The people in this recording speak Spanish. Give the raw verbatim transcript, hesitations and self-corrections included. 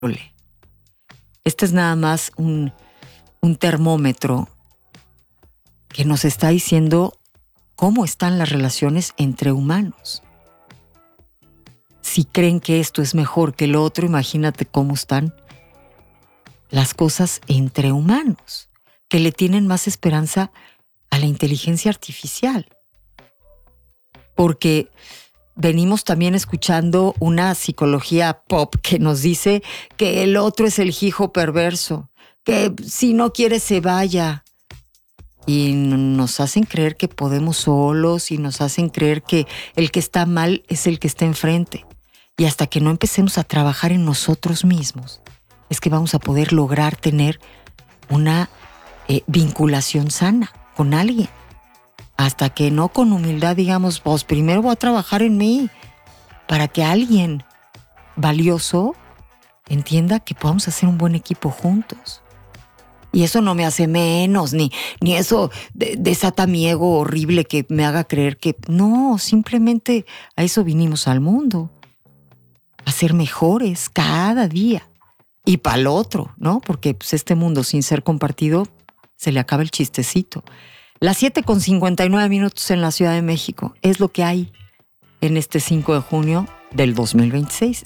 Este es nada más un, un termómetro que nos está diciendo cómo están las relaciones entre humanos. Si creen que esto es mejor que lo otro, imagínate cómo están las cosas entre humanos, que le tienen más esperanza a la inteligencia artificial. Porque venimos también escuchando una psicología pop que nos dice que el otro es el hijo perverso, que si no quiere se vaya. Y nos hacen creer que podemos solos y nos hacen creer que el que está mal es el que está enfrente. Y hasta que no empecemos a trabajar en nosotros mismos, es que vamos a poder lograr tener una eh, vinculación sana con alguien. Hasta que no con humildad digamos, pues primero voy a trabajar en mí para que alguien valioso entienda que podamos hacer un buen equipo juntos. Y eso no me hace menos, ni, ni eso de, desata mi ego horrible que me haga creer que no, simplemente a eso vinimos al mundo, a ser mejores cada día. Y para el otro, ¿no? Porque pues, este mundo sin ser compartido se le acaba el chistecito. Las siete con cincuenta y nueve minutos en la Ciudad de México es lo que hay en este cinco de junio del dos mil veintiséis.